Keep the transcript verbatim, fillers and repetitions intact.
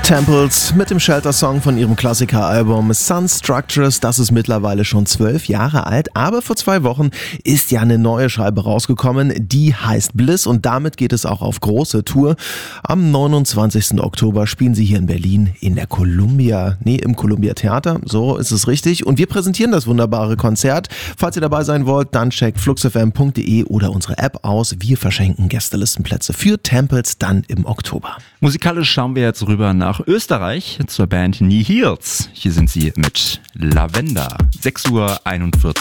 Temples mit dem Shelter-Song von ihrem Klassiker-Album Sun Structures. Das ist mittlerweile schon zwölf Jahre alt, aber vor zwei Wochen ist ja eine neue Scheibe rausgekommen, die heißt Bliss und damit geht es auch auf große Tour. Am neunundzwanzigsten Oktober spielen sie hier in Berlin in der Columbia, nee, im Columbia Theater, so ist es richtig. Und wir präsentieren das wunderbare Konzert. Falls ihr dabei sein wollt, dann checkt fluxfm punkt de oder unsere App aus. Wir verschenken Gästelistenplätze für Temples dann im Oktober. Musikalisch schauen wir jetzt rüber nach Österreich zur Band Nihils. Hier sind sie mit Lavender. sechs Uhr einundvierzig.